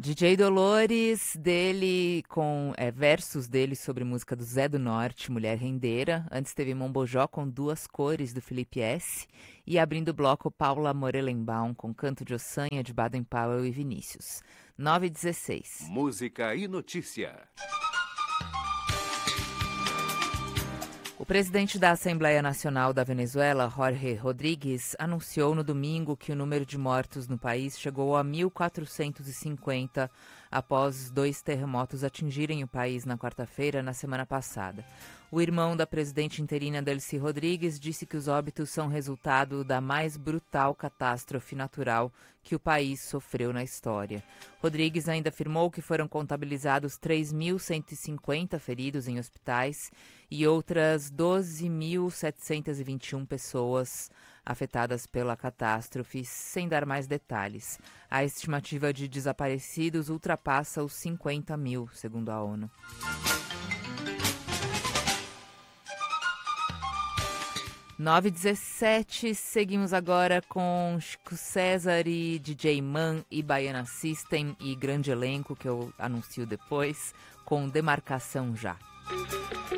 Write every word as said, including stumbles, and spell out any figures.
D J Dolores, dele com é, versos dele sobre música do Zé do Norte, Mulher Rendeira. Antes teve Mombojó com Duas Cores, do Felipe S. E abrindo o bloco, Paula Morelenbaum com Canto de Ossanha, de Baden Powell e Vinícius. nove e dezesseis. Música e notícia. O presidente da Assembleia Nacional da Venezuela, Jorge Rodrigues, anunciou no domingo que o número de mortos no país chegou a mil quatrocentos e cinquenta após dois terremotos atingirem o país na quarta-feira, na semana passada. O irmão da presidente interina Delcy Rodrigues disse que os óbitos são resultado da mais brutal catástrofe natural que o país sofreu na história. Rodrigues ainda afirmou que foram contabilizados três mil cento e cinquenta feridos em hospitais e outras doze mil setecentos e vinte e um pessoas afetadas pela catástrofe, sem dar mais detalhes. A estimativa de desaparecidos ultrapassa os cinquenta mil, segundo a ONU. nove e dezessete, seguimos agora com Chico César e D J Man e Baiana System e grande elenco que eu anuncio depois, com Demarcação Já.